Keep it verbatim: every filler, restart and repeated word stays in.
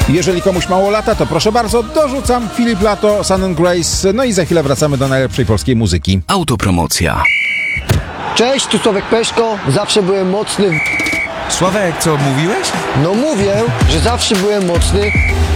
Jeżeli komuś mało lata, to proszę bardzo, dorzucam Filip Lato, Sun and Grace, no i za chwilę wracamy do najlepszej polskiej muzyki. Autopromocja. Cześć, tu Sławek Peszko, zawsze byłem mocny. Sławek, co mówiłeś? No mówię, że zawsze byłem mocny